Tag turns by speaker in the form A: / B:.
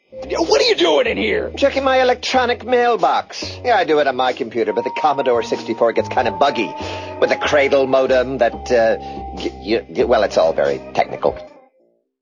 A: What are you doing in here?
B: Checking my electronic mailbox. Yeah, I do it on my computer, but the Commodore 64 gets kind of buggy with a cradle modem that, well, it's all very technical.